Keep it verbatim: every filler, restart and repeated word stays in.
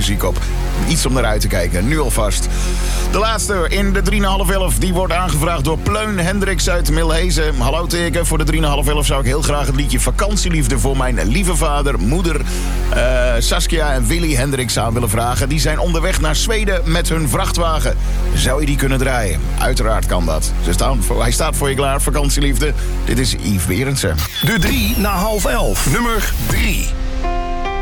muziek op. Iets om naar uit te kijken, nu alvast. De laatste in de drie en half elf, die wordt aangevraagd door Pleun Hendricks uit Milhezen. Hallo Teke, voor de drie en half elf zou ik heel graag het liedje Vakantieliefde voor mijn lieve vader, moeder, uh, Saskia en Willy Hendricks aan willen vragen. Die zijn onderweg naar Zweden met hun vrachtwagen. Zou je die kunnen draaien? Uiteraard kan dat. Ze staan voor, hij staat voor je klaar, Vakantieliefde. Dit is Yves Berendsen. De drie na half elf, nummer drie.